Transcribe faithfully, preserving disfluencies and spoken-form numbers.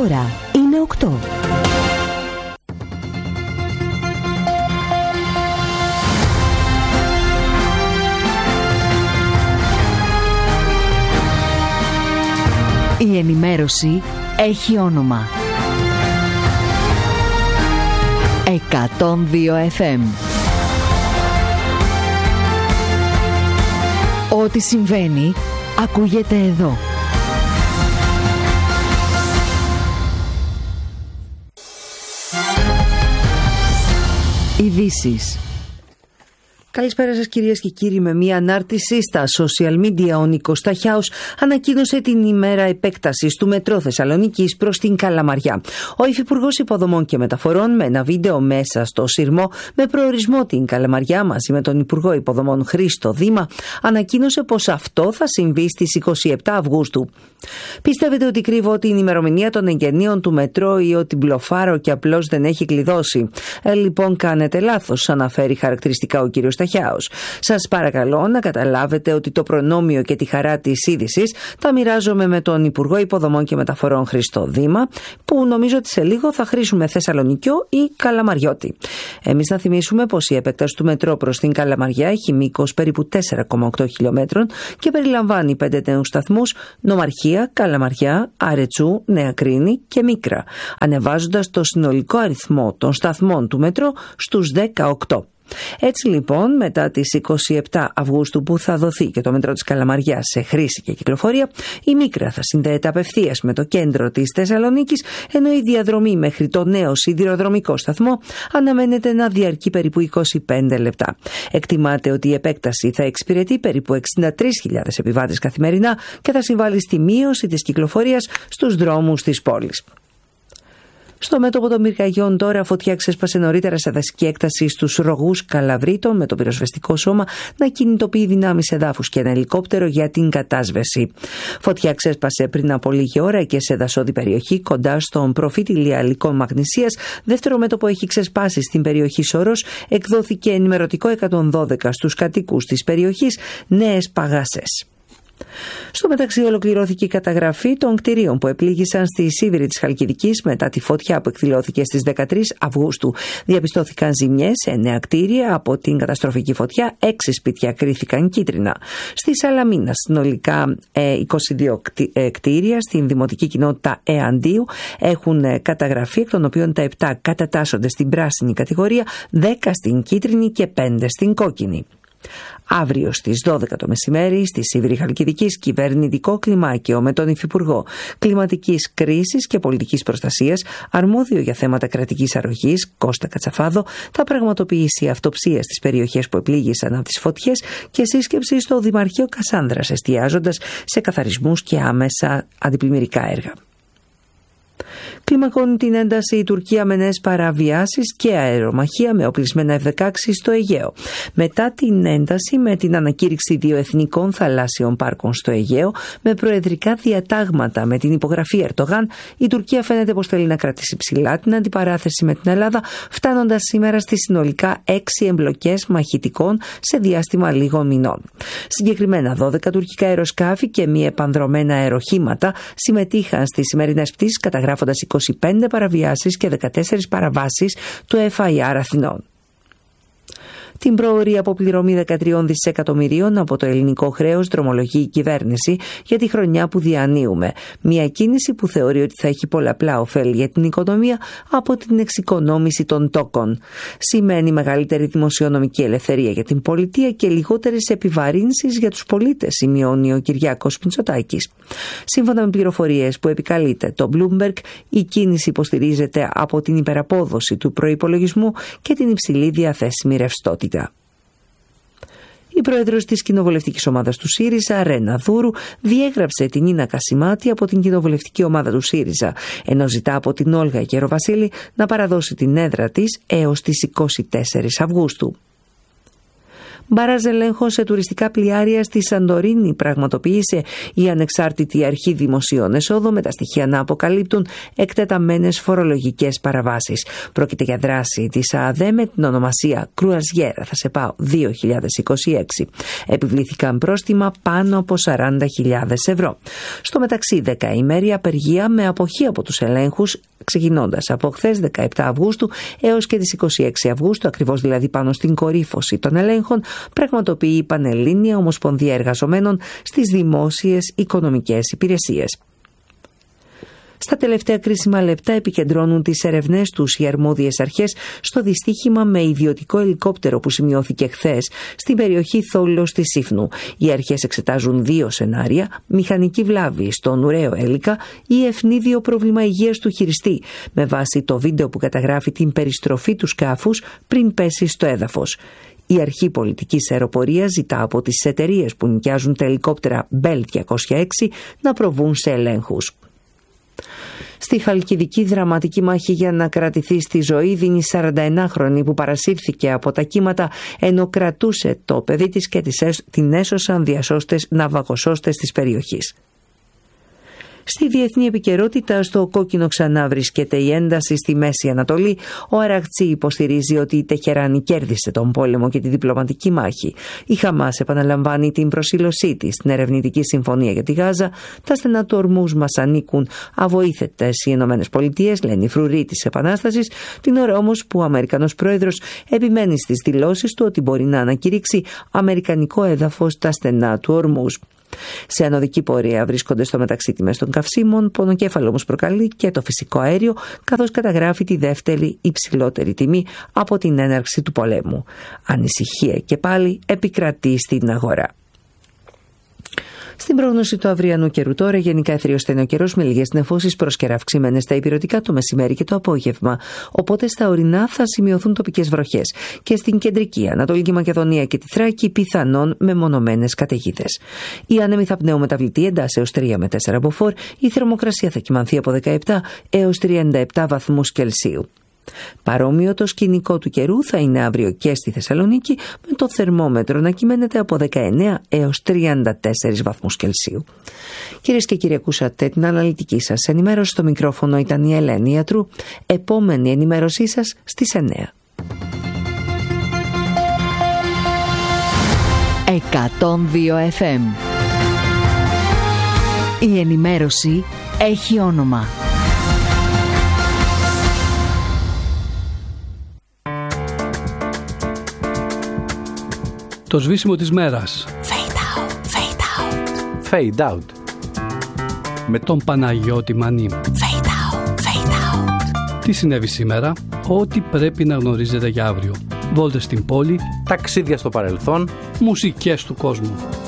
ώρα είναι οκτώ. Η ενημέρωση έχει όνομα. εκατόν δύο εφ εμ. Ό,τι συμβαίνει ακούγεται εδώ. Ειδήσεις. Καλησπέρα σας κυρίες και κύριοι. Με μια ανάρτηση στα social media, ο Νίκος Σταχιάος ανακοίνωσε την ημέρα επέκτασης του μετρό Θεσσαλονίκης προς την Καλαμαριά. Ο Υφυπουργός Υποδομών και Μεταφορών, με ένα βίντεο μέσα στο σειρμό με προορισμό την Καλαμαριά, μαζί με τον Υπουργό Υποδομών Χρήστο Δήμα, ανακοίνωσε πως αυτό θα συμβεί στις είκοσι επτά Αυγούστου. Πιστεύετε ότι κρύβω την ημερομηνία των εγγενείων του μετρό ή ότι μπλοφάρω και απλώς δεν έχει κλειδώσει? Ε, λοιπόν, κάνετε λάθος, αναφέρει χαρακτηριστικά ο κύριος Σταχιάος. Σας παρακαλώ να καταλάβετε ότι το προνόμιο και τη χαρά της είδησης τα μοιράζομαι με τον Υπουργό Υποδομών και Μεταφορών Χρήστο Δήμα, που νομίζω ότι σε λίγο θα χρήσουμε Θεσσαλονικιό ή Καλαμαριώτη. Εμείς να θυμίσουμε πως η επέκταση του μετρό προς την Καλαμαριά έχει μήκος περίπου τέσσερα κόμμα οκτώ χιλιόμετρων και περιλαμβάνει πέντε νέους σταθμούς: Νομαρχία, Καλαμαριά, Αρετσού, Νέα Κρίνη και Μίκρα, ανεβάζοντας το συνολικό αριθμό των σταθμών του μετρό στους δεκαοκτώ. Έτσι λοιπόν, μετά τις είκοσι επτά Αυγούστου που θα δοθεί και το μετρό της Καλαμαριάς σε χρήση και κυκλοφορία, η Μίκρα θα συνδέεται απευθείας με το κέντρο της Θεσσαλονίκης, ενώ η διαδρομή μέχρι το νέο σιδηροδρομικό σταθμό αναμένεται να διαρκεί περίπου είκοσι πέντε λεπτά. Εκτιμάται ότι η επέκταση θα εξυπηρετεί περίπου εξήντα τρεις χιλιάδες επιβάτες καθημερινά και θα συμβάλλει στη μείωση της κυκλοφορίας στους δρόμους της πόλης. Στο μέτωπο των πυρκαγιών τώρα, φωτιά ξέσπασε νωρίτερα σε δασική έκταση στους Ρογούς Καλαβρίτων, με το πυροσβεστικό σώμα να κινητοποιεί δυνάμεις εδάφους και ένα ελικόπτερο για την κατάσβεση. Φωτιά ξέσπασε πριν από λίγη ώρα και σε δασόδη περιοχή κοντά στον προφήτη Λιαλικών Μαγνησίας. Δεύτερο μέτωπο έχει ξεσπάσει στην περιοχή Σωρός. Εκδόθηκε ενημερωτικό εκατόν δώδεκα στους κατοίκους της περιοχής, νέες παγάσες. Στο μεταξύ, ολοκληρώθηκε η καταγραφή των κτηρίων που επλήγησαν στη Σίβηρη της Χαλκιδικής μετά τη φωτιά που εκδηλώθηκε στις δεκατρείς Αυγούστου. Διαπιστώθηκαν ζημιές σε εννέα κτίρια από την καταστροφική φωτιά, έξι σπίτια κρίθηκαν κίτρινα. Στη Σαλαμίνα, συνολικά είκοσι δύο κτίρια στην δημοτική κοινότητα Εαντίου έχουν καταγραφεί, εκ των οποίων τα επτά κατατάσσονται στην πράσινη κατηγορία, δέκα στην κίτρινη και πέντε στην κόκκινη. Αύριο στις δώδεκα το μεσημέρι, στη Σίβηρη Χαλκιδικής, κυβερνητικό κλιμάκιο με τον Υφυπουργό Κλιματικής Κρίσης και Πολιτικής Προστασίας, αρμόδιο για θέματα κρατικής αρρωγής, Κώστα Κατσαφάδο, θα πραγματοποιήσει αυτοψία στις περιοχές που επλήγησαν από τις φωτιές και σύσκεψη στο Δημαρχείο Κασάνδρας, εστιάζοντας σε καθαρισμούς και άμεσα αντιπλημμυρικά έργα. Κλιμακώνει την ένταση η Τουρκία με νέες παραβιάσεις και αερομαχία με οπλισμένα εφ δεκαέξι στο Αιγαίο. Μετά την ένταση με την ανακήρυξη δύο εθνικών θαλάσσιων πάρκων στο Αιγαίο με προεδρικά διατάγματα με την υπογραφή Ερντογάν, η Τουρκία φαίνεται πως θέλει να κρατήσει ψηλά την αντιπαράθεση με την Ελλάδα, φτάνοντας σήμερα στις συνολικά έξι εμπλοκές μαχητικών σε διάστημα λίγων μηνών. Συγκεκριμένα δώδεκα τουρκικά αεροσκάφη και μη επανδρομένα αεροχήματα συμμετείχαν στις σημερινές πτήσεις, καταγράφοντας είκοσι πέντε παραβιάσεις και δεκατέσσερις παραβάσεις του εφ άι αρ Αθηνών. Την πρόωρη αποπληρωμή δεκατρία δισεκατομμυρίων από το ελληνικό χρέος δρομολογεί η κυβέρνηση για τη χρονιά που διανύουμε. Μια κίνηση που θεωρεί ότι θα έχει πολλαπλά ωφέλη για την οικονομία από την εξοικονόμηση των τόκων. Σημαίνει μεγαλύτερη δημοσιονομική ελευθερία για την πολιτεία και λιγότερες επιβαρύνσεις για τους πολίτες, σημειώνει ο Κυριάκος Μητσοτάκης. Σύμφωνα με πληροφορίες που επικαλείται το Bloomberg, η κίνηση υποστηρίζεται από την υπεραπόδοση του προϋπολογισμού και την υψηλή διαθέσιμη ρευστότητα. Η πρόεδρος της κοινοβουλευτικής ομάδας του ΣΥΡΙΖΑ, Ρένα Δούρου, διέγραψε την Νίνα Κασιμάτη από την κοινοβουλευτική ομάδα του ΣΥΡΙΖΑ, ενώ ζητά από την Όλγα Γεροβασίλη να παραδώσει την έδρα της έως τις είκοσι τέσσερις Αυγούστου. Μπαράζ ελέγχων σε τουριστικά πλοιάρια στη Σαντορίνη πραγματοποίησε η Ανεξάρτητη Αρχή Δημοσίων Εσόδων, με τα στοιχεία να αποκαλύπτουν εκτεταμένες φορολογικές παραβάσεις. Πρόκειται για δράση της ΑΑΔΕ με την ονομασία Κρουαζιέρα θα σε πάω δύο χιλιάδες είκοσι έξι. Επιβλήθηκαν πρόστιμα πάνω από σαράντα χιλιάδες ευρώ. Στο μεταξύ, δεκαήμερη απεργία με αποχή από τους ελέγχους, ξεκινώντας από χθες δεκαεπτά Αυγούστου έως και τις είκοσι έξι Αυγούστου, ακριβώς δηλαδή πάνω στην κορύφωση των ελέγχων, πραγματοποιεί η Πανελλήνια Ομοσπονδία Εργαζομένων στις δημόσιες οικονομικές υπηρεσίες. Στα τελευταία κρίσιμα λεπτά επικεντρώνουν τις ερευνές τους οι αρμόδιες αρχές στο δυστύχημα με ιδιωτικό ελικόπτερο που σημειώθηκε χθες στην περιοχή Θόλος της Σύφνου. Οι αρχές εξετάζουν δύο σενάρια: μηχανική βλάβη στον ουραίο έλικα ή ευνίδιο πρόβλημα υγείας του χειριστή, με βάση το βίντεο που καταγράφει την περιστροφή του σκάφους πριν πέσει στο έδαφος. Η Αρχή Πολιτικής Αεροπορίας ζητά από τις εταιρείες που νοικιάζουν τα ελικόπτερα Bell διακόσια έξι να προβούν σε ελέγχους. Στη Χαλκιδική, δραματική μάχη για να κρατηθεί στη ζωή δίνει σαρανταενάχρονη που παρασύρθηκε από τα κύματα ενώ κρατούσε το παιδί της και την έσωσαν διασώστες ναυαγοσώστες της περιοχής. Στη διεθνή επικαιρότητα, στο κόκκινο ξανά βρίσκεται η ένταση στη Μέση Ανατολή. Ο Αραγτσί υποστηρίζει ότι η Τεχεράνη κέρδισε τον πόλεμο και τη διπλωματική μάχη. Η Χαμάς επαναλαμβάνει την προσήλωσή της στην ερευνητική συμφωνία για τη Γάζα. Τα στενά του Ορμούζ μας ανήκουν αβοήθετες οι Ηνωμένες Πολιτείες, λένε οι φρουροί της Επανάστασης, την ώρα όμως που ο Αμερικανός πρόεδρος επιμένει στις δηλώσεις του ότι μπορεί να ανακηρύξει αμερικανικό έδαφος στα στενά του Ορμούζ. Σε ανωδική πορεία βρίσκονται στο μεταξύ τιμές των καυσίμων, πονοκέφαλο όμως προκαλεί και το φυσικό αέριο, καθώς καταγράφει τη δεύτερη υψηλότερη τιμή από την έναρξη του πολέμου. Ανησυχία και πάλι επικρατεί στην αγορά. Στην πρόγνωση του αυριανού καιρού τώρα, γενικά αιθριοσθενή ο καιρός με λίγες νεφώσεις προς καιρά αυξημένες στα υπηρετικά το μεσημέρι και το απόγευμα. Οπότε στα ορεινά θα σημειωθούν τοπικές βροχές και στην κεντρική Ανατολική Μακεδονία και τη Θράκη πιθανόν μεμονωμένες καταιγίδες. Οι άνεμοι θα πνέουν μεταβλητή εντάσσεως τρία με τέσσερα μποφόρ, η θερμοκρασία θα κυμανθεί από δεκαεπτά έως τριάντα επτά βαθμούς Κελσίου. Παρόμοιο το σκηνικό του καιρού θα είναι αύριο και στη Θεσσαλονίκη, με το θερμόμετρο να κυμαίνεται από δεκαεννέα έως τριάντα τέσσερις βαθμούς Κελσίου. Κυρίες και κύριοι, ακούσατε την αναλυτική σας ενημέρωση. Στο μικρόφωνο ήταν η Ελένη Ιατρού. Επόμενη ενημέρωσή σας στις εννέα. εκατόν δύο εφ εμ. Η ενημέρωση έχει όνομα. Το σβήσιμο της μέρας. Fade out, fade out. Fade out. Με τον Παναγιώτη Μανή. Fade out, fade out. Τι συνέβη σήμερα? Ό,τι πρέπει να γνωρίζετε για αύριο. Βόλτες στην πόλη. Ταξίδια στο παρελθόν. Μουσικές του κόσμου.